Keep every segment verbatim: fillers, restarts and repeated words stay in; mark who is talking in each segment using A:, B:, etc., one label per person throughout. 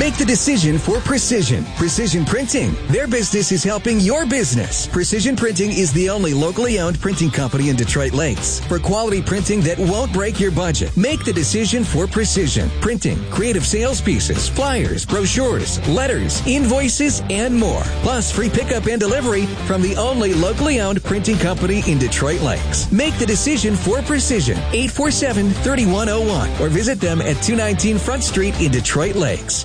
A: Make the decision for Precision. Precision Printing. Their business is helping your business. Precision Printing is the only locally owned printing company in Detroit Lakes. For quality printing that won't break your budget, make the decision for Precision Printing. Creative sales pieces, flyers, brochures, letters, invoices, and more. Plus free pickup and delivery from the only locally owned printing company in Detroit Lakes. Make the decision for Precision. eight four seven, three one zero one or visit them at two nineteen Front Street in Detroit Lakes.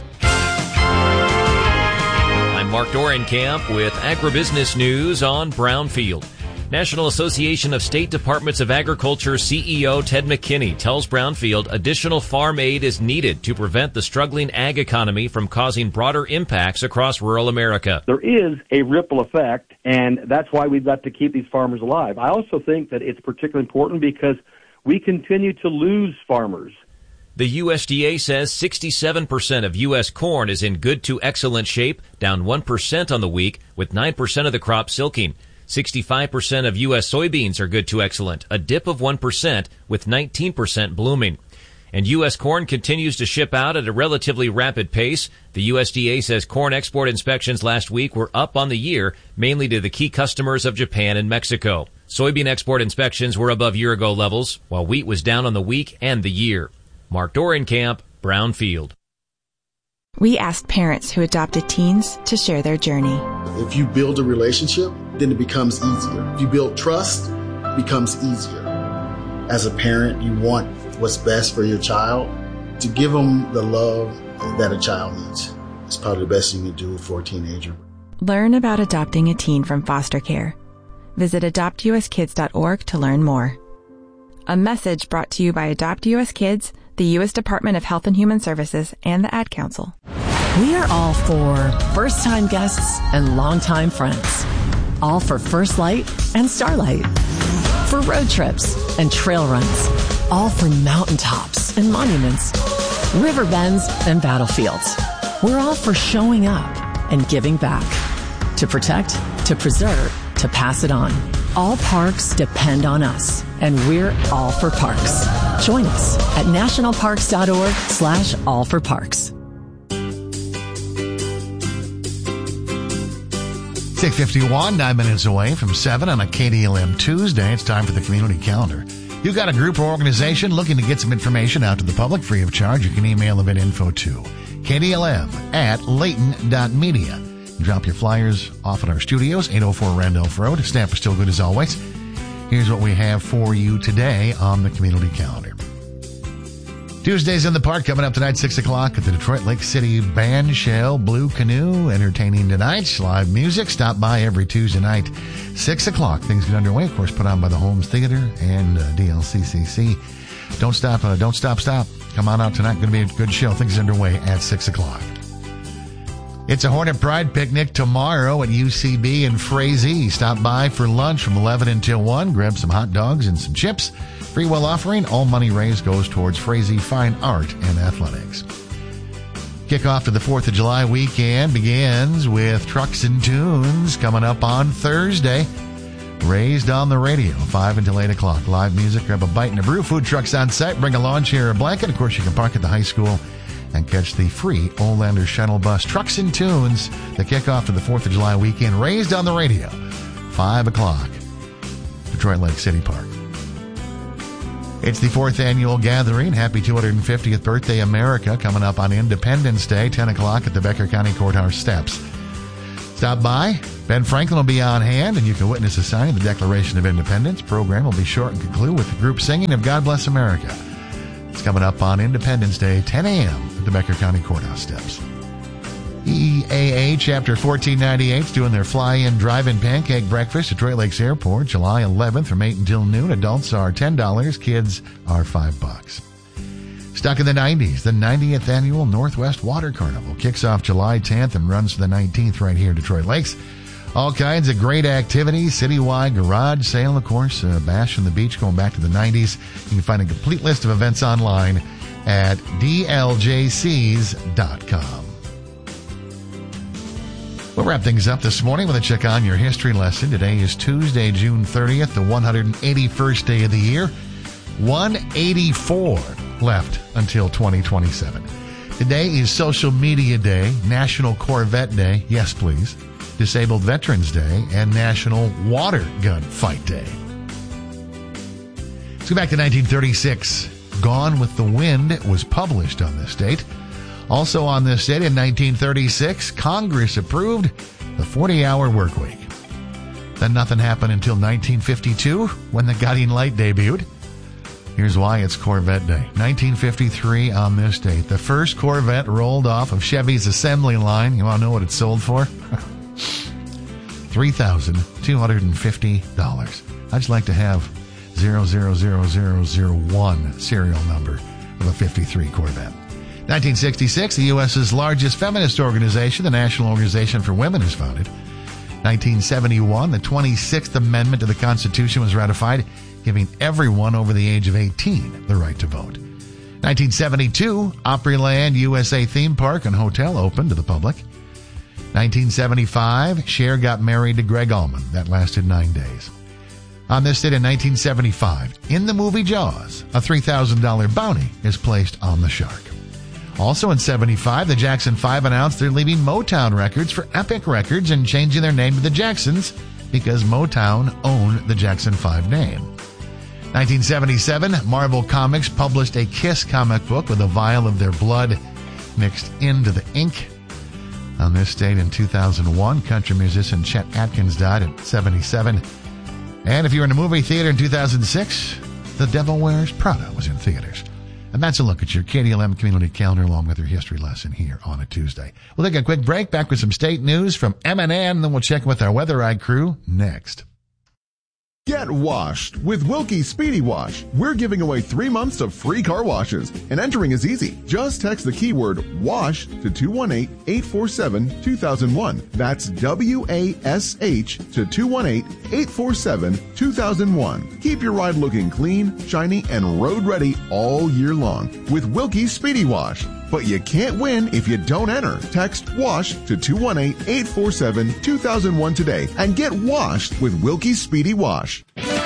B: I'm Mark Dorenkamp with Agribusiness News on Brownfield. National Association of State Departments of Agriculture C E O Ted McKinney tells Brownfield additional farm aid is needed to prevent the struggling ag economy from causing broader impacts across rural America.
C: There is a ripple effect, and that's why we've got to keep these farmers alive. I also think that it's particularly important because we continue to lose farmers.
B: The U S D A says sixty-seven percent of U S corn is in good to excellent shape, down one percent on the week, with nine percent of the crop silking. sixty-five percent of U S soybeans are good to excellent, a dip of one percent, with nineteen percent blooming. And U S corn continues to ship out at a relatively rapid pace. The U S D A says corn export inspections last week were up on the year, mainly to the key customers of Japan and Mexico. Soybean export inspections were above year-ago levels, while wheat was down on the week and the year. Mark Dorenkamp, Brownfield.
D: We asked parents who adopted teens to share their journey.
E: If you build a relationship, then it becomes easier. If you build trust, it becomes easier. As a parent, you want what's best for your child. To give them the love that a child needs. It's probably the best you can do for a teenager.
D: Learn about adopting a teen from foster care. Visit adopt u s kids dot org to learn more. A message brought to you by Adopt U S Kids, the U S Department of Health and Human Services, and the Ad Council.
F: We are all for first-time guests and longtime friends. All for First Light and Starlight. For road trips and trail runs. All for mountaintops and monuments. River bends and battlefields. We're all for showing up and giving back. To protect, to preserve, to pass it on. All parks depend on us, and we're all for parks. Join us at nationalparks.org slash all for parks.
G: six fifty-one, nine minutes away from seven on a K D L M Tuesday. It's time for the community calendar. You've got a group or organization looking to get some information out to the public free of charge. You can email them at info to K D L M at layton dot media. Drop your flyers off at our studios, eight oh four Randolph Road. Stamp is still good as always. Here's what we have for you today on the community calendar. Tuesdays in the Park coming up tonight, six o'clock at the Detroit Lake City Band Shell Blue Canoe. Entertaining tonight. Live music. Stop by every Tuesday night, six o'clock. Things get underway, of course, put on by the Holmes Theater and uh, D L C C C. Don't stop, uh, don't stop, stop. Come on out tonight. Going to be a good show. Things underway at six o'clock. It's a Hornet Pride picnic tomorrow at U C B in Frazee. Stop by for lunch from eleven until one. Grab some hot dogs and some chips. Free will offering. All money raised goes towards Frazee Fine Art and Athletics. Kickoff to the fourth of July weekend begins with Trucks and Tunes coming up on Thursday. Raised on the radio, five until eight o'clock. Live music, grab a bite and a brew. Food trucks on site. Bring a lawn chair or a blanket. Of course, you can park at the high school and catch the free Olander shuttle bus. Trucks and Tunes, the kickoff to the fourth of July weekend, raised on the radio, five o'clock, Detroit Lake City Park. It's the fourth annual gathering. Happy two hundred fiftieth Birthday America coming up on Independence Day, ten o'clock at the Becker County Courthouse steps. Stop by. Ben Franklin will be on hand, and you can witness a signing of the Declaration of Independence. Program will be short and conclude with the group singing of God Bless America. It's coming up on Independence Day, ten a.m. at the Becker County Courthouse steps. E A A Chapter fourteen ninety-eight is doing their fly-in drive-in pancake breakfast at Detroit Lakes Airport, July eleventh from eight until noon. Adults are ten dollars, kids are five bucks. Stuck in the nineties, the ninetieth annual Northwest Water Carnival kicks off July tenth and runs to the nineteenth right here at Detroit Lakes. All kinds of great activities, citywide garage sale, of course, uh, bash on the beach going back to the nineties. You can find a complete list of events online at d l j cs dot com. We'll wrap things up this morning with a check on your history lesson. Today is Tuesday, June thirtieth, the one hundred eighty-first day of the year. one eighty-four left until twenty twenty-seven. Today is Social Media Day, National Corvette Day, yes please, Disabled Veterans Day, and National Water Gun Fight Day. Let's go back to nineteen thirty-six. Gone with the Wind was published on this date. Also on this date in nineteen thirty-six, Congress approved the forty-hour work week. Then nothing happened until nineteen fifty-two when the Guiding Light debuted. Here's why it's Corvette Day. nineteen fifty-three on this date, the first Corvette rolled off of Chevy's assembly line. You want to know what it sold for? three thousand two hundred fifty dollars. I'd just like to have zero zero zero zero zero one serial number of a fifty-three Corvette. nineteen sixty-six, the U S's largest feminist organization, the National Organization for Women, is founded. nineteen seventy-one, the twenty-sixth Amendment to the Constitution was ratified, giving everyone over the age of eighteen the right to vote. nineteen seventy-two, Opryland U S A theme park and hotel opened to the public. nineteen seventy-five, Cher got married to Greg Allman. That lasted nine days. On this date in nineteen seventy-five, in the movie Jaws, a three thousand dollars bounty is placed on the shark. Also in seventy-five, the Jackson five announced they're leaving Motown Records for Epic Records and changing their name to the Jacksons because Motown owned the Jackson five name. nineteen seventy-seven, Marvel Comics published a Kiss comic book with a vial of their blood mixed into the ink. On this date in two thousand one, country musician Chet Atkins died at seventy-seven. And if you were in a movie theater in two thousand six, The Devil Wears Prada was in theaters. And that's a look at your K D L M community calendar along with your history lesson here on a Tuesday. We'll take a quick break, back with some state news from M and N, then we'll check in with our Weather Eye crew next.
H: Get washed with Wilkie Speedy Wash. We're giving away three months of free car washes, and entering is easy. Just text the keyword WASH to two one eight, eight four seven, two thousand one. That's W A S H to two one eight, eight four seven, two thousand one. Keep your ride looking clean, shiny, and road ready all year long with Wilkie Speedy Wash. But you can't win if you don't enter. Text WASH to two one eight, eight four seven, two thousand one today and get washed with Wilkie Speedy Wash.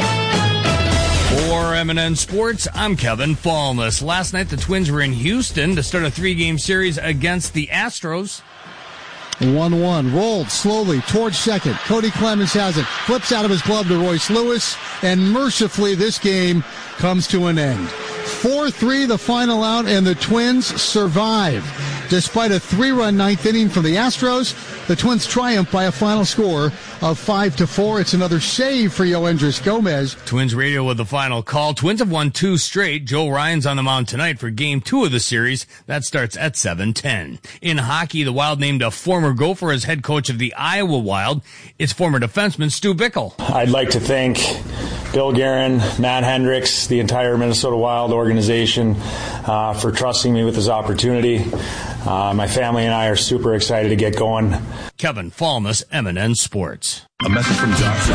I: For M and N Sports, I'm Kevin Fallness. Last night, the Twins were in Houston to start a three-game series against the Astros.
J: one one, rolled slowly towards second. Cody Clemens has it, flips out of his glove to Royce Lewis, and mercifully this game comes to an end. four three the final out, and the Twins survive. Despite a three-run ninth inning from the Astros, the Twins triumph by a final score of five to four. It's another save for Yoendris Gomez.
I: Twins radio with the final call. Twins have won two straight. Joe Ryan's on the mound tonight for game two of the series. That starts at seven ten. In hockey, the Wild named a former Gopher as head coach of the Iowa Wild. It's former defenseman Stu Bickle.
K: I'd like to thank Bill Guerin, Matt Hendricks, the entire Minnesota Wild organization uh, for trusting me with this opportunity. Uh, my family and I are super excited to get going.
I: Kevin Fallness, M and N Sports.
H: A message from Johnson.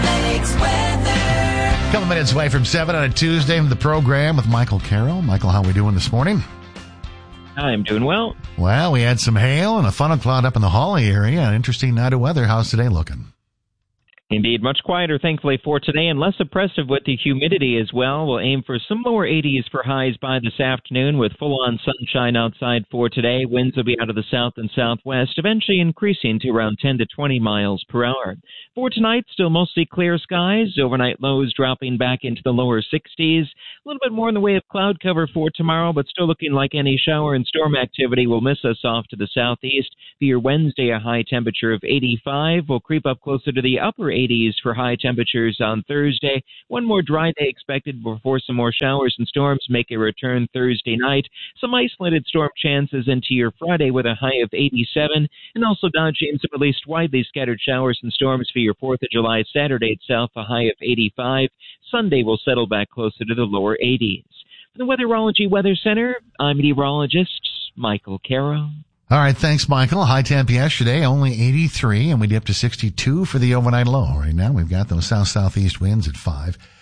G: A couple minutes away from seven on a Tuesday in the program with Michael Carroll. Michael, how are we doing this morning?
L: I'm doing well.
G: Well, we had some hail and a funnel cloud up in the Hawley area. An interesting night of weather. How's today looking?
L: Indeed, much quieter, thankfully, for today, and less oppressive with the humidity as well. We'll aim for some lower eighties for highs by this afternoon with full-on sunshine outside for today. Winds will be out of the south and southwest, eventually increasing to around ten to twenty miles per hour. For tonight, still mostly clear skies. Overnight lows dropping back into the lower sixties. A little bit more in the way of cloud cover for tomorrow, but still looking like any shower and storm activity will miss us off to the southeast. For your Wednesday, a high temperature of eighty-five will creep up closer to the upper eighties for high temperatures on Thursday. One more dry day expected before some more showers and storms make a return Thursday night. Some isolated storm chances into your Friday with a high of eighty-seven, and also dodging some at least widely scattered showers and storms for your fourth of July Saturday itself, a high of eighty-five. Sunday will settle back closer to the lower eighties. For the Weatherology Weather Center, I'm meteorologist Michael Carroll.
G: All right, thanks, Michael. High temp yesterday, only eighty-three, and we dipped to sixty-two for the overnight low. Right now, we've got those south-southeast winds at five.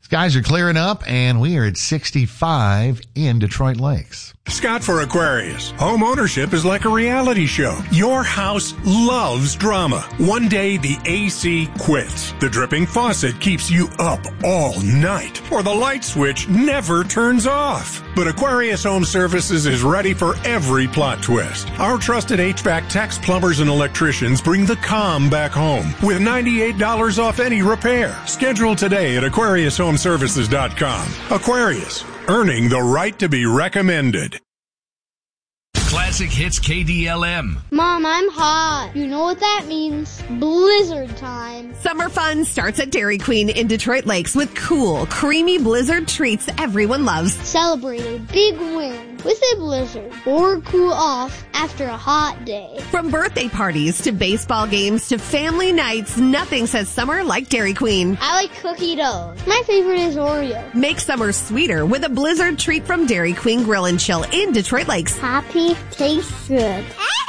G: Skies are clearing up, and we are at sixty-five in Detroit Lakes.
M: Scott for Aquarius. Home ownership is like a reality show. Your house loves drama. One day the A C quits. The dripping faucet keeps you up all night. Or the light switch never turns off. But Aquarius Home Services is ready for every plot twist. Our trusted H V A C techs, plumbers, and electricians bring the calm back home with ninety-eight dollars off any repair. Schedule today at Aquarius Home Services dot com. Aquarius, earning the right to be recommended.
N: Classic Hits K D L M.
O: Mom, I'm hot. You know what that means. Blizzard time.
P: Summer fun starts at Dairy Queen in Detroit Lakes with cool, creamy blizzard treats everyone loves.
O: Celebrate a big win with a blizzard or cool off after a hot day.
P: From birthday parties to baseball games to family nights, nothing says summer like Dairy Queen.
O: I like cookie dough. My favorite is Oreo.
P: Make summer sweeter with a blizzard treat from Dairy Queen Grill and Chill in Detroit Lakes.
O: Happy tastes good.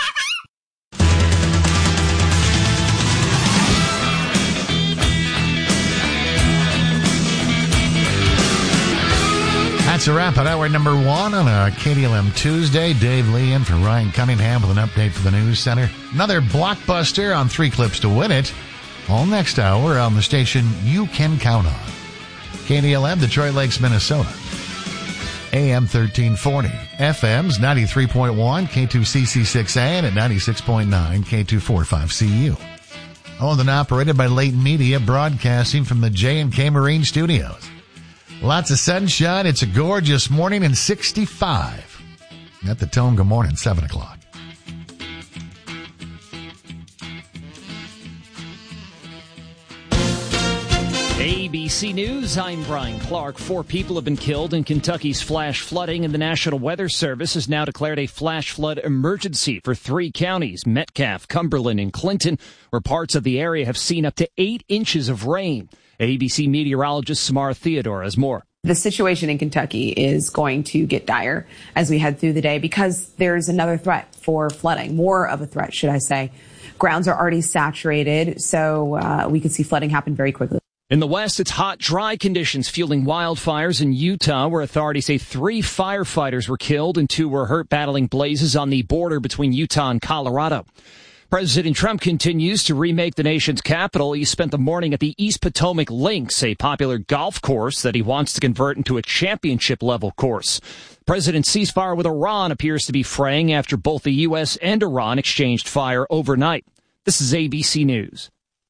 G: That's a wrap at hour number one on a K D L M Tuesday. Dave Lee in for Ryan Cunningham with an update for the News Center. Another blockbuster on Three Clips to Win It. All next hour on the station you can count on. K D L M, Detroit Lakes, Minnesota. A M thirteen forty. F M's ninety-three point one, K two C C six A, and at ninety-six point nine, K two forty-five C U. Owned and operated by Leighton Media, broadcasting from the J and K Marine Studios. Lots of sunshine. It's a gorgeous morning and sixty-five. At the Tone, good morning, seven o'clock.
Q: A B C News, I'm Brian Clark. Four people have been killed in Kentucky's flash flooding, and the National Weather Service has now declared a flash flood emergency for three counties, Metcalfe, Cumberland, and Clinton, where parts of the area have seen up to eight inches of rain. A B C meteorologist Samara Theodore has more.
R: The situation in Kentucky is going to get dire as we head through the day because there's another threat for flooding, more of a threat, should I say. Grounds are already saturated, so uh, we could see flooding happen very quickly.
Q: In the west, it's hot, dry conditions fueling wildfires in Utah, where authorities say three firefighters were killed and two were hurt battling blazes on the border between Utah and Colorado. President Trump continues to remake the nation's capital. He spent the morning at the East Potomac Links, a popular golf course that he wants to convert into a championship-level course. President's ceasefire with Iran appears to be fraying after both the U S and Iran exchanged fire overnight. This is A B C News.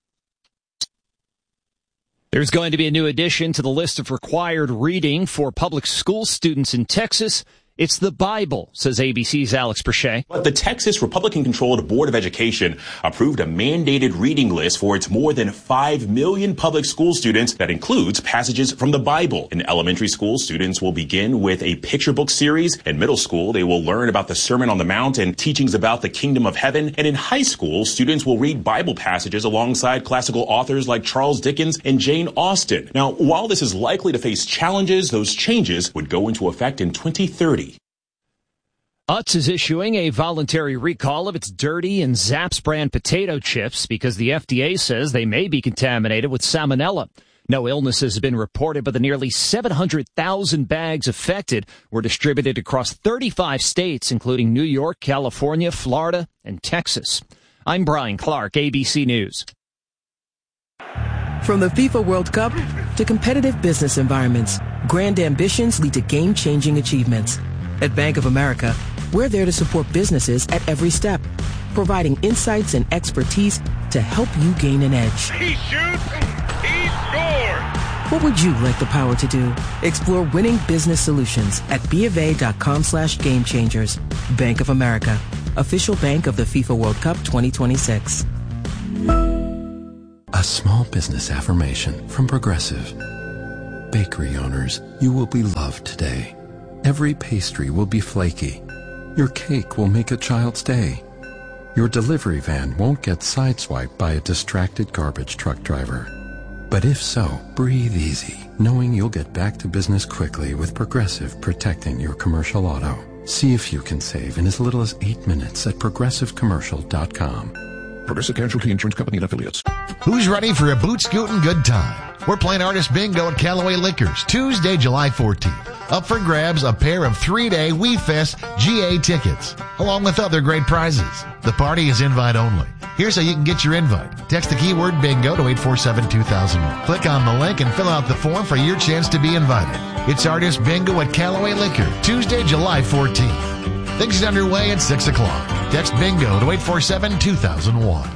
Q: There's going to be a new addition to the list of required reading for public school students in Texas. It's the Bible, says A B C's Alex Perche.
S: But the Texas Republican-controlled Board of Education approved a mandated reading list for its more than five million public school students that includes passages from the Bible. In elementary school, students will begin with a picture book series. In middle school, they will learn about the Sermon on the Mount and teachings about the kingdom of heaven. And in high school, students will read Bible passages alongside classical authors like Charles Dickens and Jane Austen. Now, while this is likely to face challenges, those changes would go into effect in twenty thirty.
Q: Utz is issuing a voluntary recall of its Dirty and Zapp's brand potato chips because the F D A says they may be contaminated with salmonella. No illnesses have been reported, but the nearly seven hundred thousand bags affected were distributed across thirty-five states, including New York, California, Florida, and Texas. I'm Brian Clark, A B C News.
T: From the FIFA World Cup to competitive business environments, grand ambitions lead to game-changing achievements. At Bank of America, we're there to support businesses at every step, providing insights and expertise to help you gain an edge.
U: He shoots, he scores!
T: What would you like the power to do? Explore winning business solutions at BofA.com slash game changers. Bank of America, official bank of the FIFA World Cup twenty twenty-six.
V: A small business affirmation from Progressive. Bakery owners, you will be loved today. Every pastry will be flaky. Your cake will make a child's day. Your delivery van won't get sideswiped by a distracted garbage truck driver. But if so, breathe easy, knowing you'll get back to business quickly with Progressive protecting your commercial auto. See if you can save in as little as eight minutes at progressive commercial dot com.
H: Progressive Casualty Insurance Company and Affiliates.
G: Who's ready for a boot scooting good time? We're playing Artist Bingo at Callaway Liquors Tuesday, July fourteenth. Up for grabs a pair of three-day We Fest G A tickets, along with other great prizes. The party is invite only. Here's how you can get your invite. Text the keyword bingo to eight four seven two thousand one. Click on the link and fill out the form for your chance to be invited. It's Artist Bingo at Callaway Liquor, Tuesday, July fourteenth. Things are underway at six o'clock. Text bingo to eight four seven two thousand one.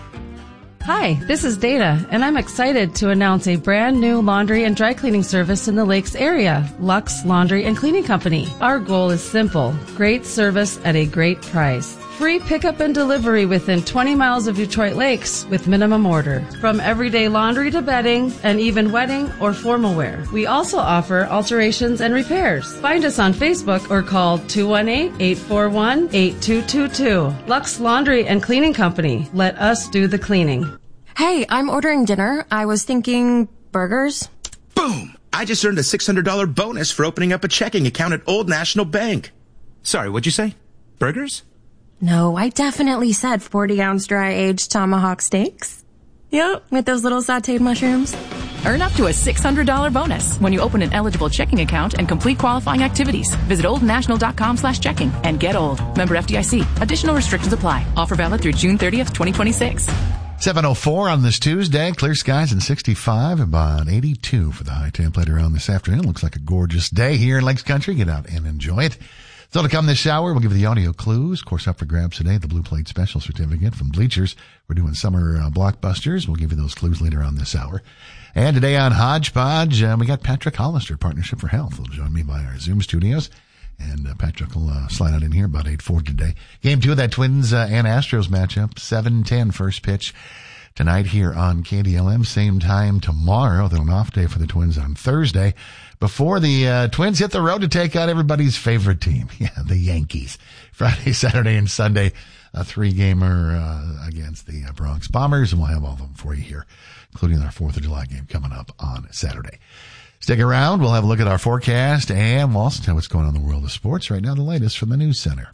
A: Hi, this is Dana, and I'm excited to announce a brand new laundry and dry cleaning service in the Lakes area, Lux Laundry and Cleaning Company. Our goal is simple: great service at a great price. Free pickup and delivery within twenty miles of Detroit Lakes with minimum order. From everyday laundry to bedding and even wedding or formal wear. We also offer alterations and repairs. Find us on Facebook or call two one eight, eight four one, eight two two two. Lux Laundry and Cleaning Company. Let us do the cleaning.
C: Hey, I'm ordering dinner. I was thinking burgers.
W: Boom! I just earned a six hundred dollars bonus for opening up a checking account at Old National Bank. Sorry, what'd you say? Burgers?
C: No, I definitely said forty ounce dry aged tomahawk steaks. Yep, with those little sauteed mushrooms.
X: Earn up to a six hundred dollars bonus when you open an eligible checking account and complete qualifying activities. Visit oldnational.com slash checking and get old. Member F D I C. Additional restrictions apply. Offer valid through June thirtieth, twenty twenty-six.
G: seven oh four on this Tuesday. Clear skies and sixty-five, about eighty-two for the high temp later on this afternoon. Looks like a gorgeous day here in Lakes Country. Get out and enjoy it. Still to come this hour, we'll give you the audio clues. Of course, up for grabs today, the Blue Plate Special Certificate from Bleachers. We're doing summer uh, blockbusters. We'll give you those clues later on this hour. And today on Hodgepodge, uh, we got Patrick Hollister, Partnership for Health. He'll join me by our Zoom studios. And uh, Patrick will uh, slide out in here about eight forty today. Game two of that Twins uh, and Astros matchup, seven ten first pitch tonight here on K D L M. Same time tomorrow. Then an off day for the Twins on Thursday before the uh, Twins hit the road to take out everybody's favorite team. Yeah, the Yankees. Friday, Saturday, and Sunday, a three-gamer uh, against the uh, Bronx Bombers. And we'll have all of them for you here, including our fourth of July game coming up on Saturday. Stick around. We'll have a look at our forecast, and we'll also tell what's going on in the world of sports. Right now, the latest from the News Center.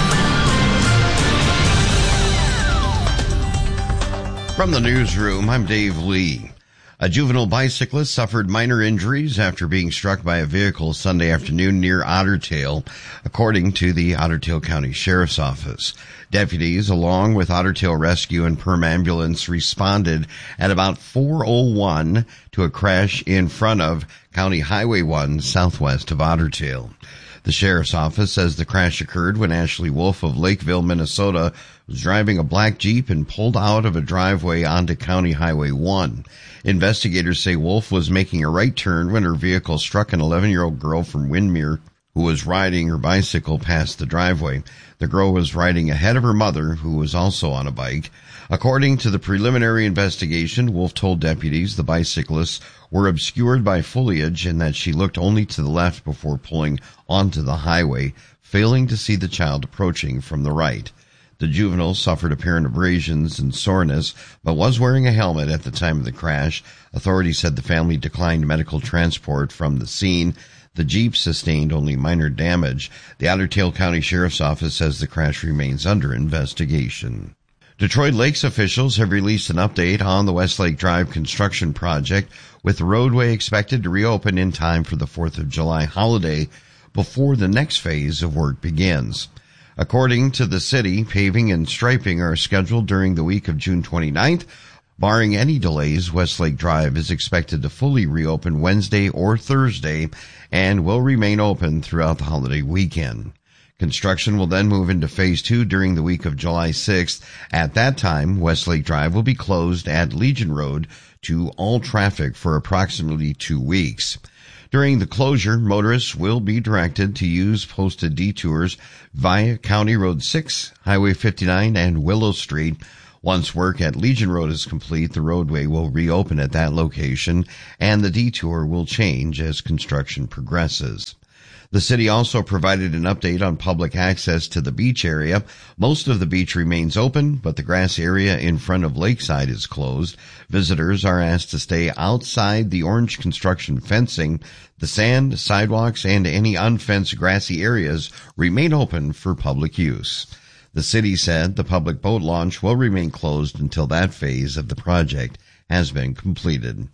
Y: From the newsroom, I'm Dave Lee. A juvenile bicyclist suffered minor injuries after being struck by a vehicle Sunday afternoon near Otter Tail, according to the Otter Tail County Sheriff's Office. Deputies, along with Otter Tail Rescue and Perm Ambulance, responded at about four oh one to a crash in front of County Highway one southwest of Otter Tail. The Sheriff's Office says the crash occurred when Ashley Wolf of Lakeville, Minnesota, was driving a black Jeep and pulled out of a driveway onto County Highway one. Investigators say Wolf was making a right turn when her vehicle struck an eleven-year-old girl from Windmere who was riding her bicycle past the driveway. The girl was riding ahead of her mother, who was also on a bike. According to the preliminary investigation, Wolf told deputies the bicyclists were obscured by foliage and that she looked only to the left before pulling onto the highway, failing to see the child approaching from the right. The juvenile suffered apparent abrasions and soreness, but was wearing a helmet at the time of the crash. Authorities said the family declined medical transport from the scene. The Jeep sustained only minor damage. The Otter Tail County Sheriff's Office says the crash remains under investigation. Detroit Lakes officials have released an update on the Westlake Drive construction project, with the roadway expected to reopen in time for the fourth of July holiday before the next phase of work begins. According to the city, paving and striping are scheduled during the week of June twenty-ninth. Barring any delays, Westlake Drive is expected to fully reopen Wednesday or Thursday and will remain open throughout the holiday weekend. Construction will then move into phase two during the week of July sixth. At that time, Westlake Drive will be closed at Legion Road to all traffic for approximately two weeks. During the closure, motorists will be directed to use posted detours via County Road six, Highway fifty-nine, and Willow Street. Once work at Legion Road is complete, the roadway will reopen at that location, and the detour will change as construction progresses. The city also provided an update on public access to the beach area. Most of the beach remains open, but the grass area in front of Lakeside is closed. Visitors are asked to stay outside the orange construction fencing. The sand, sidewalks, and any unfenced grassy areas remain open for public use. The city said the public boat launch will remain closed until that phase of the project has been completed.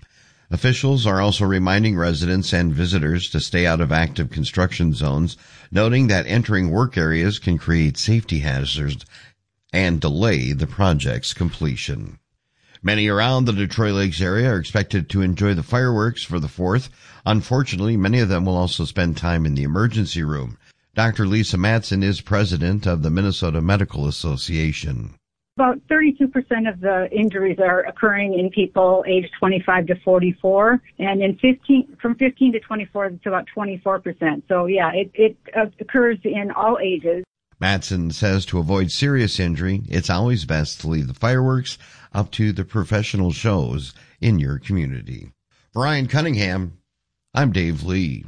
Y: Officials are also reminding residents and visitors to stay out of active construction zones, noting that entering work areas can create safety hazards and delay the project's completion. Many around the Detroit Lakes area are expected to enjoy the fireworks for the fourth. Unfortunately, many of them will also spend time in the emergency room. Doctor Lisa Matson is president of the Minnesota Medical Association.
B: About thirty-two percent of the injuries are occurring in people aged twenty-five to forty-four, and in fifteen, from fifteen to twenty-four, it's about twenty-four percent. So, yeah, it, it occurs in all ages.
Y: Matson says to avoid serious injury, it's always best to leave the fireworks up to the professional shows in your community. For Ryan Cunningham, I'm Dave Lee.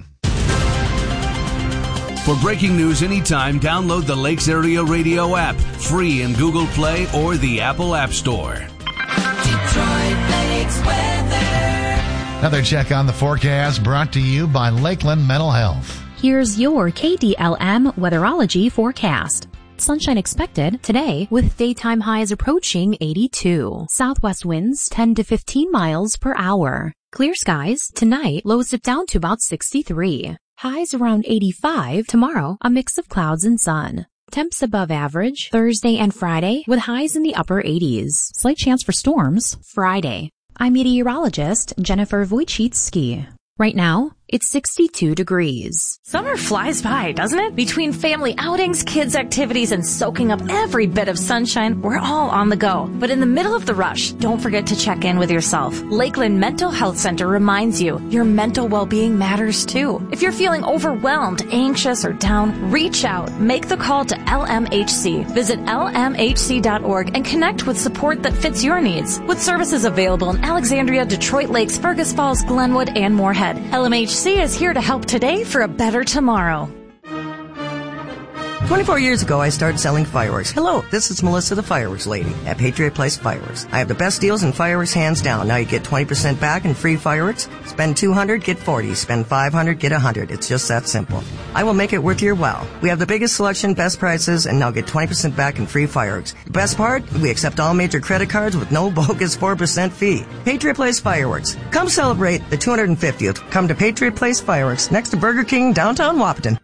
N: For breaking news anytime, download the Lakes Area Radio app, free in Google Play or the Apple App Store.
G: Detroit Lakes weather. Another check on the forecast brought to you by Lakeland Mental Health.
D: Here's your K D L M weatherology forecast. Sunshine expected today with daytime highs approaching eighty-two. Southwest winds ten to fifteen miles per hour. Clear skies tonight, lows dip down to about sixty-three. Highs around eighty-five. Tomorrow, a mix of clouds and sun. Temps above average Thursday and Friday with highs in the upper eighties. Slight chance for storms Friday. I'm meteorologist Jennifer Wojcicki. Right now, it's sixty-two degrees.
E: Summer flies by, doesn't it? Between family outings, kids' activities, and soaking up every bit of sunshine, we're all on the go. But in the middle of the rush, don't forget to check in with yourself. Lakeland Mental Health Center reminds you your mental well-being matters too. If you're feeling overwhelmed, anxious, or down, reach out. Make the call to L M H C. Visit L M H C dot org and connect with support that fits your needs. With services available in Alexandria, Detroit Lakes, Fergus Falls, Glenwood, and Moorhead, L M H C is here to help today for a better tomorrow.
F: twenty-four years ago, I started selling fireworks. Hello, this is Melissa, the fireworks lady at Patriot Place Fireworks. I have the best deals in fireworks, hands down. Now you get twenty percent back in free fireworks. Spend two hundred dollars, get forty dollars. Spend five hundred dollars, get one hundred dollars. It's just that simple. I will make it worth your while. We have the biggest selection, best prices, and now get twenty percent back in free fireworks. The best part, we accept all major credit cards with no bogus four percent fee. Patriot Place Fireworks. Come celebrate the two hundred fiftieth. Come to Patriot Place Fireworks, next to Burger King, downtown Wahpeton.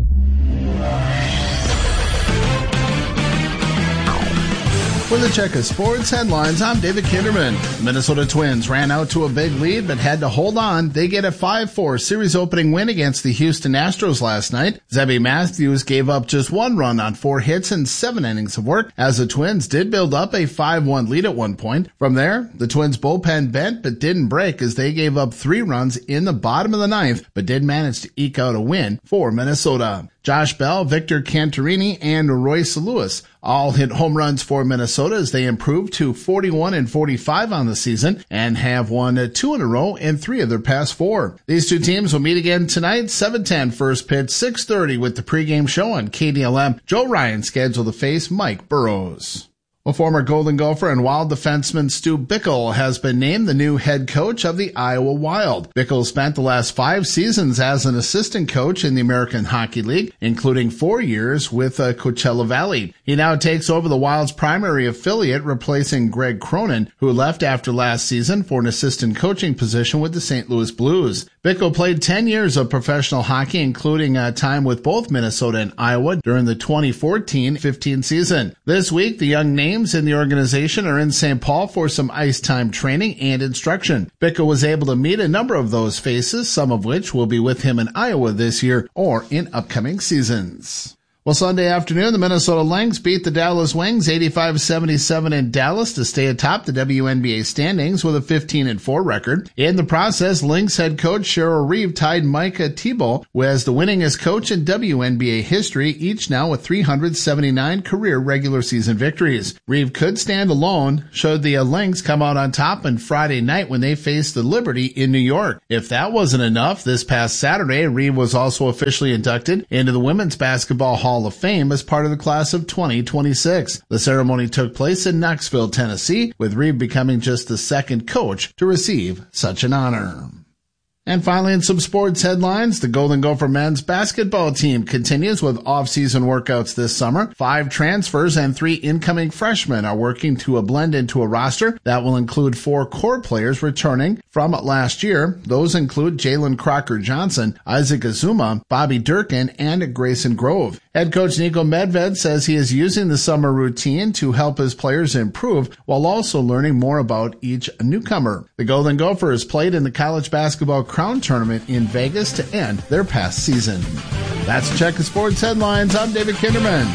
J: With a check of sports headlines, I'm David Kinderman. Minnesota Twins ran out to a big lead but had to hold on. They get a five four series opening win against the Houston Astros last night. Zebby Matthews gave up just one run on four hits and seven innings of work, as the Twins did build up a five one lead at one point. From there, the Twins bullpen bent but didn't break as they gave up three runs in the bottom of the ninth but did manage to eke out a win for Minnesota. Josh Bell, Victor Cantarini, and Royce Lewis all hit home runs for Minnesota as they improved to forty-one and forty-five on the season and have won two in a row in three of their past four. These two teams will meet again tonight, seven ten first pitch, six thirty with the pregame show on K D L M. Joe Ryan scheduled to face Mike Burrows. Well, former Golden Gopher and Wild defenseman Stu Bickle has been named the new head coach of the Iowa Wild. Bickle spent the last five seasons as an assistant coach in the American Hockey League, including four years with uh, Coachella Valley. He now takes over the Wild's primary affiliate, replacing Greg Cronin, who left after last season for an assistant coaching position with the Saint Louis Blues. Bickle played ten years of professional hockey, including uh, time with both Minnesota and Iowa during the twenty fourteen fifteen season. This week, the young name in the organization are in Saint Paul for some ice time training and instruction. Bickle was able to meet a number of those faces, some of which will be with him in Iowa this year or in upcoming seasons. Well, Sunday afternoon, the Minnesota Lynx beat the Dallas Wings eighty-five seventy-seven in Dallas to stay atop the W N B A standings with a fifteen and four record. In the process, Lynx head coach Cheryl Reeve tied Micah Thibault as the winningest coach in W N B A history, each now with three hundred seventy-nine career regular season victories. Reeve could stand alone, showed the Lynx come out on top on Friday night when they faced the Liberty in New York. If that wasn't enough, this past Saturday, Reeve was also officially inducted into the Women's Basketball Hall of Fame as part of the class of twenty twenty-six. The ceremony took place in Knoxville, Tennessee, with Reeve becoming just the second coach to receive such an honor. And finally, in some sports headlines, the Golden Gopher men's basketball team continues with off-season workouts this summer. Five transfers and three incoming freshmen are working to a blend into a roster that will include four core players returning from last year. Those include Jalen Crocker-Johnson, Isaac Azuma, Bobby Durkin, and Grayson Grove. Head coach Nico Medved says he is using the summer routine to help his players improve while also learning more about each newcomer. The Golden Gophers played in the college basketball Crown Tournament in Vegas to end their past season. That's Check the Sports Headlines. I'm David Kinderman.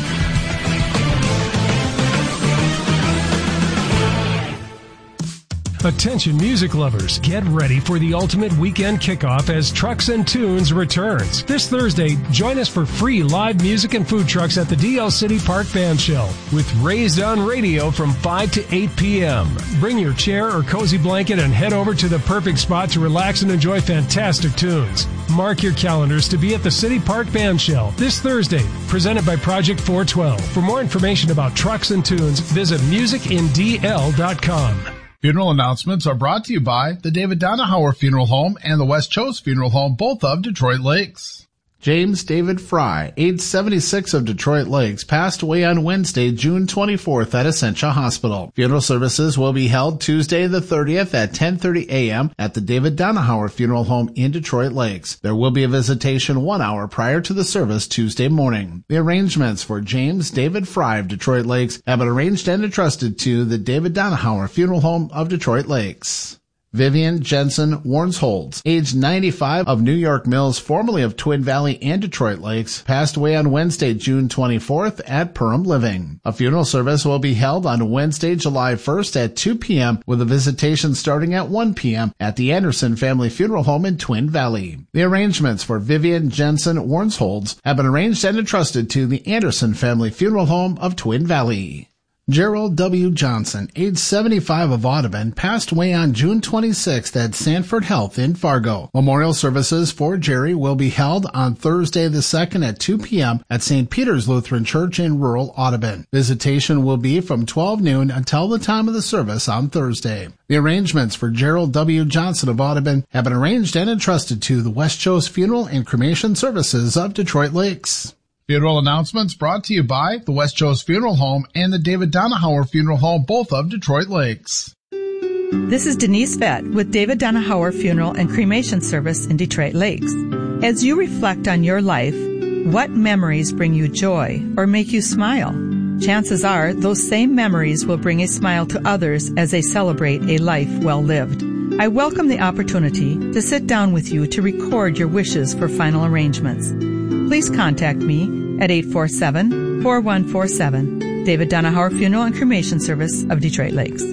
I: Attention music lovers, get ready for the ultimate weekend kickoff as Trucks and Tunes returns. This Thursday, join us for free live music and food trucks at the D L City Park Band Shell with Raised on Radio from five to eight p.m. Bring your chair or cozy blanket and head over to the perfect spot to relax and enjoy fantastic tunes. Mark your calendars to be at the City Park Band Shell this Thursday, presented by Project four twelve. For more information about Trucks and Tunes, visit music in d l dot com.
J: Funeral announcements are brought to you by the David Donahauer Funeral Home and the West Chose Funeral Home, both of Detroit Lakes. James David Fry, age seventy-six, of Detroit Lakes, passed away on Wednesday, June twenty-fourth at Essentia Hospital. Funeral services will be held Tuesday the thirtieth at ten thirty a.m. at the David Donahauer Funeral Home in Detroit Lakes. There will be a visitation one hour prior to the service Tuesday morning. The arrangements for James David Fry of Detroit Lakes have been arranged and entrusted to the David Donahauer Funeral Home of Detroit Lakes. Vivian Jensen Warnsholz, age ninety-five, of New York Mills, formerly of Twin Valley and Detroit Lakes, passed away on Wednesday, June twenty-fourth at Perham Living. A funeral service will be held on Wednesday, July first at two p.m. with a visitation starting at one p.m. at the Anderson Family Funeral Home in Twin Valley. The arrangements for Vivian Jensen Warnsholz have been arranged and entrusted to the Anderson Family Funeral Home of Twin Valley. Gerald W. Johnson, age seventy-five, of Audubon, passed away on June twenty-sixth at Sanford Health in Fargo. Memorial services for Jerry will be held on Thursday the second at two p.m. at Saint Peter's Lutheran Church in rural Audubon. Visitation will be from twelve noon until the time of the service on Thursday. The arrangements for Gerald W. Johnson of Audubon have been arranged and entrusted to the West Chose Funeral and Cremation Services of Detroit Lakes. Funeral announcements brought to you by the West Chose Funeral Home and the David Donahauer Funeral Home, both of Detroit Lakes.
K: This is Denise Vett with David Donahauer Funeral and Cremation Service in Detroit Lakes. As you reflect on your life, what memories bring you joy or make you smile? Chances are those same memories will bring a smile to others as they celebrate a life well lived. I welcome the opportunity to sit down with you to record your wishes for final arrangements. Please contact me at eight four seven, four one four seven, David Donahauer Funeral and Cremation Service of Detroit Lakes.